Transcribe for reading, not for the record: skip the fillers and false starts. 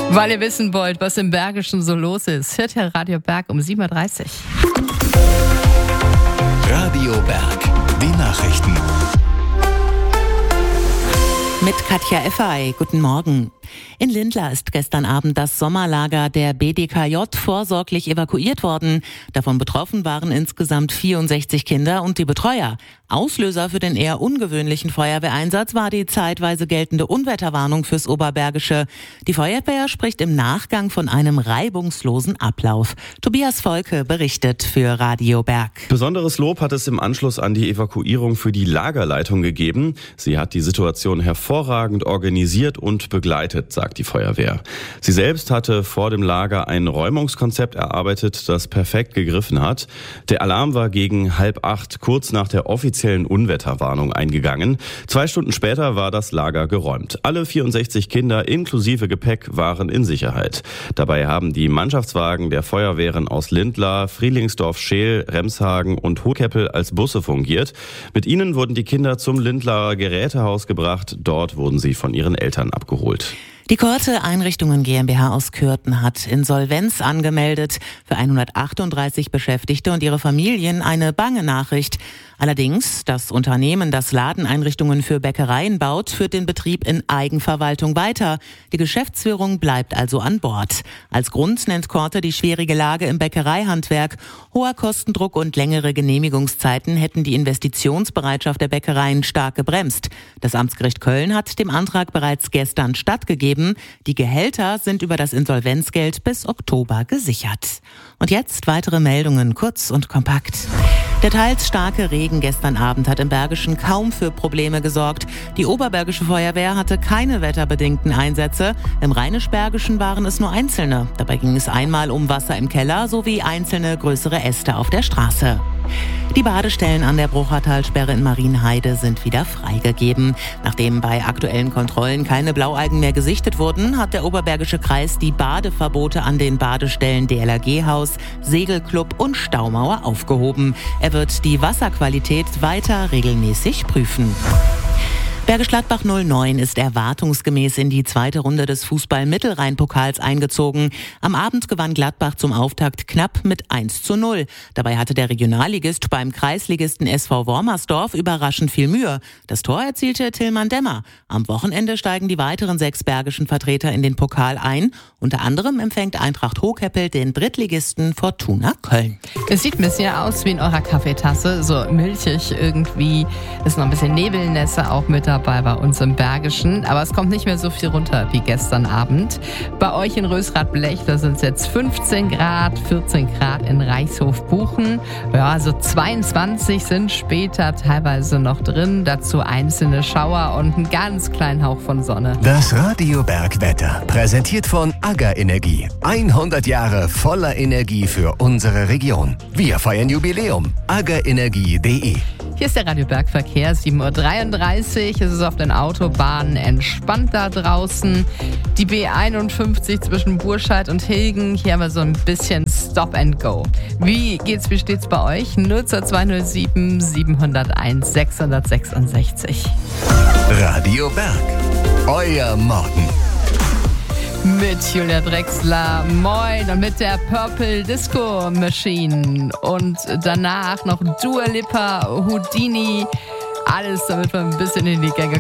Weil ihr wissen wollt, was im Bergischen so los ist, hört Herr Radio Berg um 7.30 Uhr. Radio Berg, die Nachrichten. Mit Katja Effay. Guten Morgen. In Lindlar ist gestern Abend das Sommerlager der BDKJ vorsorglich evakuiert worden. Davon betroffen waren insgesamt 64 Kinder und die Betreuer. Auslöser für den eher ungewöhnlichen Feuerwehreinsatz war die zeitweise geltende Unwetterwarnung fürs Oberbergische. Die Feuerwehr spricht im Nachgang von einem reibungslosen Ablauf. Tobias Volke berichtet für Radio Berg. Besonderes Lob hat es im Anschluss an die Evakuierung für die Lagerleitung gegeben. Sie hat die Situation hervorragend organisiert und begleitet, sagt die Feuerwehr. Sie selbst hatte vor dem Lager ein Räumungskonzept erarbeitet, das perfekt gegriffen hat. Der Alarm war gegen 7:30, kurz nach der offiziellen Unwetterwarnung eingegangen. 2 Stunden später war das Lager geräumt. Alle 64 Kinder inklusive Gepäck waren in Sicherheit. Dabei haben die Mannschaftswagen der Feuerwehren aus Lindlar, Friedlingsdorf-Scheel, Remshagen und Hohkeppel als Busse fungiert. Mit ihnen wurden die Kinder zum Lindlarer Gerätehaus gebracht. Dort wurden sie von ihren Eltern abgeholt. Die Korte Einrichtungen GmbH aus Kürten hat Insolvenz angemeldet. Für 138 Beschäftigte und ihre Familien eine bange Nachricht. Allerdings, das Unternehmen, das Ladeneinrichtungen für Bäckereien baut, führt den Betrieb in Eigenverwaltung weiter. Die Geschäftsführung bleibt also an Bord. Als Grund nennt Korte die schwierige Lage im Bäckereihandwerk. Hoher Kostendruck und längere Genehmigungszeiten hätten die Investitionsbereitschaft der Bäckereien stark gebremst. Das Amtsgericht Köln hat dem Antrag bereits gestern stattgegeben. Die Gehälter sind über das Insolvenzgeld bis Oktober gesichert. Und jetzt weitere Meldungen, kurz und kompakt. Der teils starke Regen gestern Abend hat im Bergischen kaum für Probleme gesorgt. Die Oberbergische Feuerwehr hatte keine wetterbedingten Einsätze. Im Rheinisch-Bergischen waren es nur einzelne. Dabei ging es einmal um Wasser im Keller sowie einzelne größere Äste auf der Straße. Die Badestellen an der Bruchertalsperre in Marienheide sind wieder freigegeben. Nachdem bei aktuellen Kontrollen keine Blaualgen mehr gesichtet wurden, hat der Oberbergische Kreis die Badeverbote an den Badestellen DLRG-Haus, Segelclub und Staumauer aufgehoben. Er wird die Wasserqualität weiter regelmäßig prüfen. Bergisch Gladbach 09 ist erwartungsgemäß in die zweite Runde des Fußball-Mittelrhein-Pokals eingezogen. Am Abend gewann Gladbach zum Auftakt knapp mit 1:0. Dabei hatte der Regionalligist beim Kreisligisten SV Wormersdorf überraschend viel Mühe. Das Tor erzielte Tillmann Demmer. Am Wochenende steigen die weiteren 6 bergischen Vertreter in den Pokal ein. Unter anderem empfängt Eintracht Hohkeppel den Drittligisten Fortuna Köln. Es sieht ein bisschen aus wie in eurer Kaffeetasse, so milchig irgendwie. Ist noch ein bisschen Nebelnässe auch mit dabei bei uns im Bergischen, aber es kommt nicht mehr so viel runter wie gestern Abend. Bei euch in Rösrath-Blech, da sind es jetzt 15 Grad, 14 Grad in Reichshof-Buchen. Ja, also 22 sind später teilweise noch drin, dazu einzelne Schauer und einen ganz kleinen Hauch von Sonne. Das Radio Berg Wetter, präsentiert von AGA Energie. 100 Jahre voller Energie für unsere Region. Wir feiern Jubiläum. agaenergie.de. Hier ist der Radio Berg Verkehr, 7.33 Uhr. Es ist auf den Autobahnen entspannt da draußen. Die B51 zwischen Burscheid und Hilgen. Hier haben wir so ein bisschen Stop and Go. Wie steht's bei euch? 02207 701 666. Radio Berg. Euer Morgen. Mit Julia Drexler, moin, und mit der Purple Disco Machine und danach noch Dua Lipa, Houdini, alles damit wir ein bisschen in die Gänge